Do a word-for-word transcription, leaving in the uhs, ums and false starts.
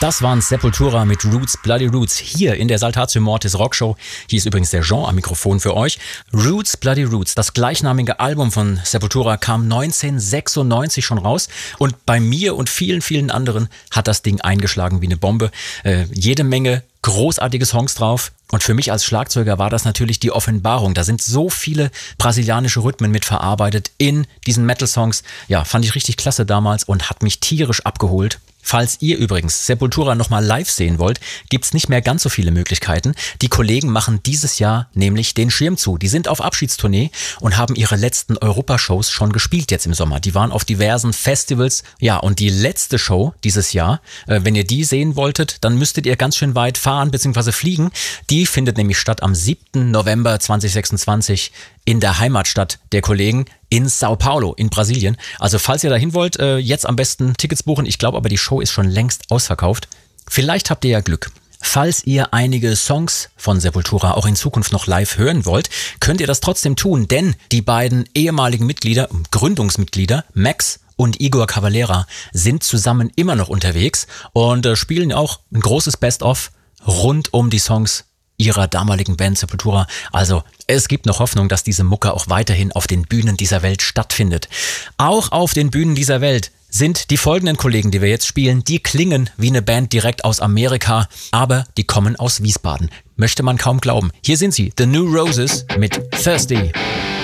Das waren Sepultura mit Roots, Bloody Roots hier in der Saltatio Mortis Rockshow. Hier ist übrigens der Jean am Mikrofon für euch. Roots, Bloody Roots, das gleichnamige Album von Sepultura kam neunzehnhundertsechsundneunzig schon raus und bei mir und vielen, vielen anderen hat das Ding eingeschlagen wie eine Bombe. Äh, jede Menge großartige Songs drauf. Und für mich als Schlagzeuger war das natürlich die Offenbarung. Da sind so viele brasilianische Rhythmen mit verarbeitet in diesen Metal-Songs. Ja, fand ich richtig klasse damals und hat mich tierisch abgeholt. Falls ihr übrigens Sepultura nochmal live sehen wollt, gibt's nicht mehr ganz so viele Möglichkeiten. Die Kollegen machen dieses Jahr nämlich den Schirm zu. Die sind auf Abschiedstournee und haben ihre letzten Europashows schon gespielt jetzt im Sommer. Die waren auf diversen Festivals. Ja, und die letzte Show dieses Jahr, äh, wenn ihr die sehen wolltet, dann müsstet ihr ganz schön weit fahren bzw. fliegen. Die findet nämlich statt am siebten November zweitausendsechsundzwanzig in der Heimatstadt der Kollegen in Sao Paulo in Brasilien. Also falls ihr dahin wollt, äh, jetzt am besten Tickets buchen. Ich glaube aber, die Show ist schon längst ausverkauft. Vielleicht habt ihr ja Glück. Falls ihr einige Songs von Sepultura auch in Zukunft noch live hören wollt, könnt ihr das trotzdem tun, denn die beiden ehemaligen Mitglieder, Gründungsmitglieder, Max und Igor Cavalera, sind zusammen immer noch unterwegs und äh, spielen auch ein großes Best-of rund um die Songs ihrer damaligen Band Sepultura. Also es gibt noch Hoffnung, dass diese Mucke auch weiterhin auf den Bühnen dieser Welt stattfindet. Auch auf den Bühnen dieser Welt sind die folgenden Kollegen, die wir jetzt spielen, die klingen wie eine Band direkt aus Amerika, aber die kommen aus Wiesbaden. Möchte man kaum glauben. Hier sind sie, The New Roses mit Thirsty.